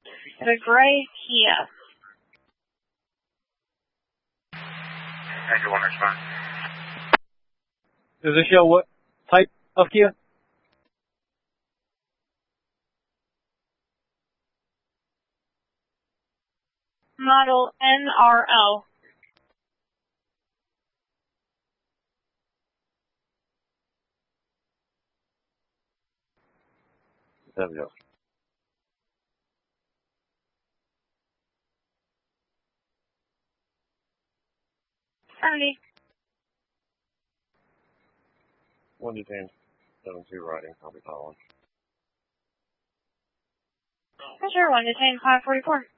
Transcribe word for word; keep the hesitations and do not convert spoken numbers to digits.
The gray Kia. Angel one respond. Does it show what type of Kia? Model N R L. There we go. Ernie. one detained, seven two riding, I'll be following. Sure, one detained, five forty-four.